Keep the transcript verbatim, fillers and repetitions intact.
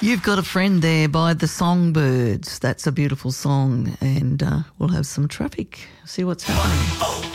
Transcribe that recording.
You've Got a Friend there by the Songbirds. That's a beautiful song, and uh, we'll have some traffic, see what's happening.